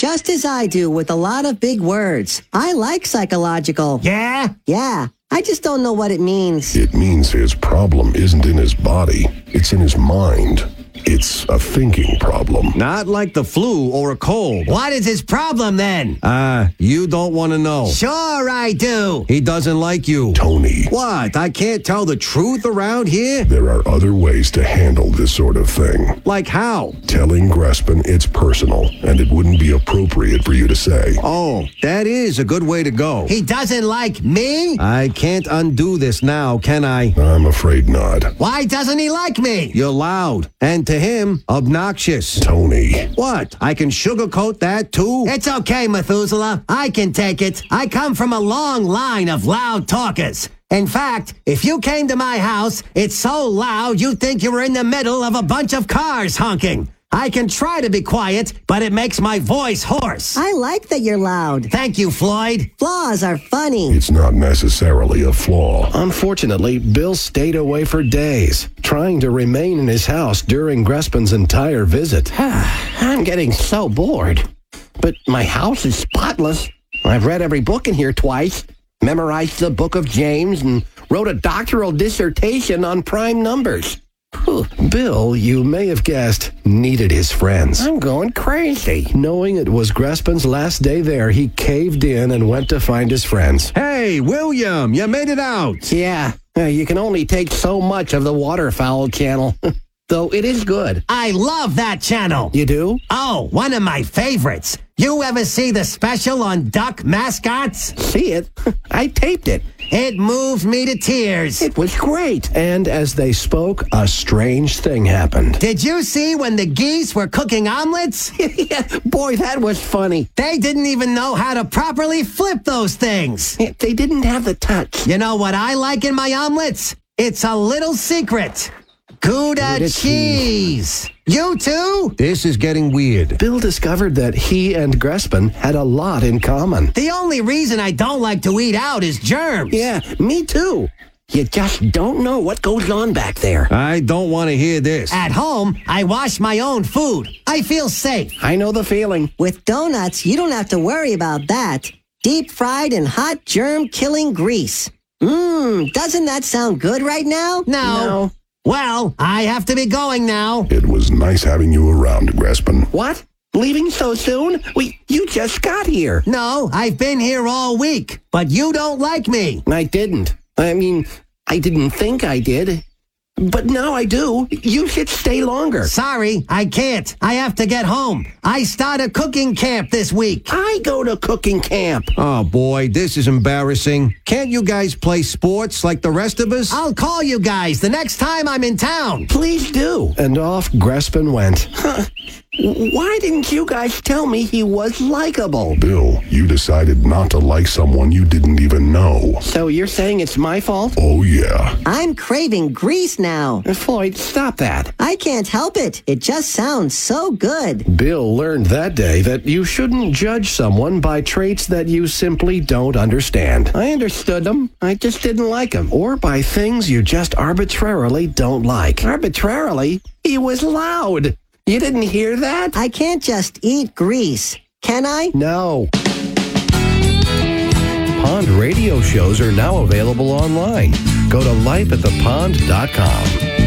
just as I do with a lot of big words. I like psychological. Yeah? Yeah. I just don't know what it means. It means his problem isn't in his body. It's in his mind. It's a thinking problem. Not like the flu or a cold. What is his problem then? You don't want to know. Sure I do. He doesn't like you. Tony, What? I can't tell the truth around here? there are other ways to handle this sort of thing. Like how? Telling Grespin it's personal, and it wouldn't be appropriate for you to say. Oh, that is a good way to go. He doesn't like me? I can't undo this now, can I? I'm afraid not. Why doesn't he like me? You're loud. And to him, obnoxious. Tony, What? I can sugarcoat that too? It's okay, Methuselah. I can take it. I come from a long line of loud talkers. In fact, if you came to my house, it's so loud you'd think you were in the middle of a bunch of cars honking. I can try to be quiet, but it makes my voice hoarse. I like that you're loud. Thank you, Floyd. Flaws are funny. it's not necessarily a flaw. Unfortunately, Bill stayed away for days, trying to remain in his house during Grespin's entire visit. I'm getting so bored. But my house is spotless. I've read every book in here twice, memorized the book of James, and wrote a doctoral dissertation on prime numbers. Whew, Bill, you may have guessed, needed his friends. I'm going crazy. Knowing it was Grespin's last day there, he caved in and went to find his friends. Hey, William, you made it out. Yeah, you can only take so much of the waterfowl channel. Though it is good. I love that channel. You do? Oh, one of my favorites. You ever see the special on duck mascots? See it? I taped it. It moved me to tears. It was great. And as they spoke, a strange thing happened. Did you see when the geese were cooking omelets? Yeah, boy, that was funny. They didn't even know how to properly flip those things. They didn't have the touch. You know what I like in my omelets? It's a little secret. Gouda cheese. You too? This is getting weird. Bill discovered that he and Grespin had a lot in common. The only reason I don't like to eat out is germs. Yeah, me too. You just don't know what goes on back there. I don't want to hear this. At home, I wash my own food. I feel safe. I know the feeling. With donuts, you don't have to worry about that. Deep fried in hot germ-killing grease. Doesn't that sound good right now? No. Well, I have to be going now. It was nice having you around, Grespin. What? Leaving so soon? You just got here. No, I've been here all week, but you don't like me. I didn't. I mean, I didn't think I did. But now I do. You should stay longer. Sorry, I can't. I have to get home. I start a cooking camp this week. I go to cooking camp. Oh, boy, this is embarrassing. Can't you guys play sports like the rest of us? I'll call you guys the next time I'm in town. Please do. And off Grespin went. Why didn't you guys tell me he was likable? Bill, you decided not to like someone you didn't even know. So you're saying it's my fault? Oh, yeah. I'm craving grease now. Floyd, stop that. I can't help it. It just sounds so good. Bill learned that day that you shouldn't judge someone by traits that you simply don't understand. I understood him. I just didn't like him. Or by things you just arbitrarily don't like. Arbitrarily? He was loud. You didn't hear that? I can't just eat grease, can I? No. Pond radio shows are now available online. Go to lifeatthepond.com.